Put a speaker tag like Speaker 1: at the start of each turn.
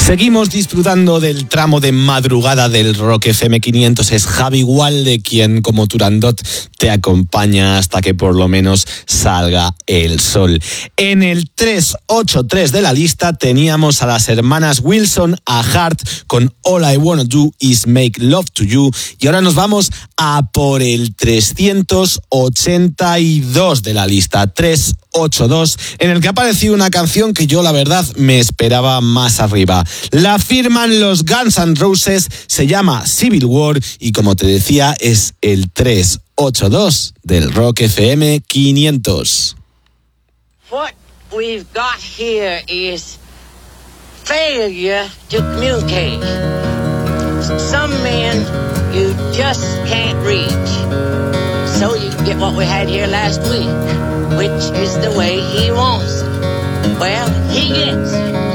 Speaker 1: Seguimos disfrutando del tramo de madrugada del Rock FM 500. Es Javi Walde quien, como Turandot, te acompaña hasta que por lo menos salga el sol. En el 383 de la lista teníamos a las hermanas Wilson, a Heart con All I Wanna Do Is Make Love to You. Y ahora nos vamos a por el 382 de la lista, 382, en el que ha aparecido una canción que yo la verdad me esperaba más arriba. La firman los Guns N' Roses, se llama Civil War y como te decía es el 382 del Rock FM 500.
Speaker 2: What we've got here is failure to communicate. Some men you just can't reach. So you get what we had here last week, which is the way he wants it. Well, he gets it.